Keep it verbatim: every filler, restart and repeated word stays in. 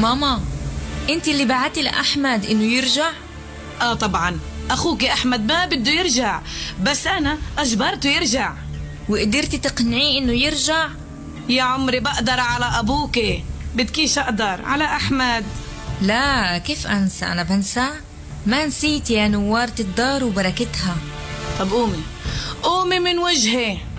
ماما، انت اللي بعتي لأحمد انه يرجع؟ اه طبعا، اخوك احمد ما بده يرجع، بس انا اجبرته يرجع. وقدرتي تقنعيه انه يرجع؟ يا عمري بقدر على ابوك، بدكيش اقدر على احمد؟ لا، كيف انسى؟ انا بنسى؟ ما نسيت يا نوارة الدار وبركتها. طب قومي قومي من وجهي.